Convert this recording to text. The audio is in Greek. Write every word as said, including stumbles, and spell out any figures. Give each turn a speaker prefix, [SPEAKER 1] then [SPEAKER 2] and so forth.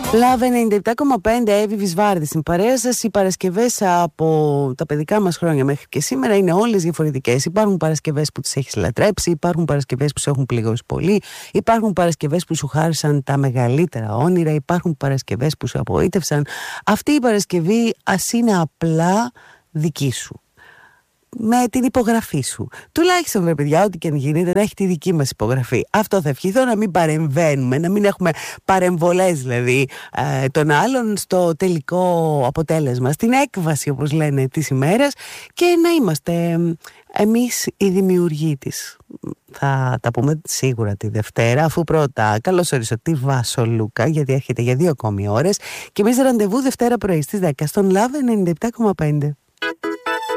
[SPEAKER 1] Λαβ ενενήντα επτά κόμμα πέντε, Εύη Βυσβάρδη στην παρέα σας. Οι Παρασκευές από τα παιδικά μας χρόνια μέχρι και σήμερα είναι όλες διαφορετικές. Υπάρχουν Παρασκευές που τις έχεις λατρέψει, υπάρχουν Παρασκευές που σε έχουν πληγώσει πολύ, υπάρχουν Παρασκευές που σου χάρισαν τα μεγαλύτερα όνειρα, υπάρχουν Παρασκευές που σου απογοήτευσαν. Αυτή η Παρασκευή ας είναι απλά δική σου, με την υπογραφή σου. Τουλάχιστον, βρε παιδιά, ό,τι και αν γίνεται, να έχει τη δική μας υπογραφή. Αυτό θα ευχηθώ, να μην παρεμβαίνουμε, να μην έχουμε παρεμβολές δηλαδή ε, των άλλων στο τελικό αποτέλεσμα, στην έκβαση, όπως λένε, της ημέρας, και να είμαστε ε, εμείς οι δημιουργοί της. Θα τα πούμε σίγουρα τη Δευτέρα, αφού πρώτα καλώς ορίσω τη Βάσο Λούκα, γιατί έρχεται για δύο ακόμη ώρες, και εμείς ραντεβού Δευτέρα πρωί στις δέκα στον Λαβ ενενήντα επτά κόμμα πέντε.